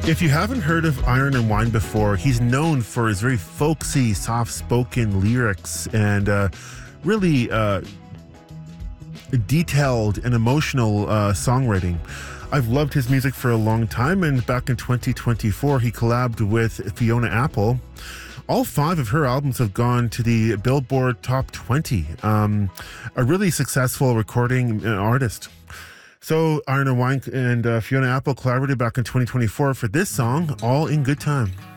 If you haven't heard of Iron and Wine before, he's known for his very folksy, soft-spoken lyrics and really detailed and emotional songwriting. I've loved his music for a long time, and back in 2024, he collabed with Fiona Apple. All 5 of her albums have gone to the Billboard Top 20. A really successful recording artist. So Iron and Wine and Fiona Apple collaborated back in 2024 for this song, All in Good Time.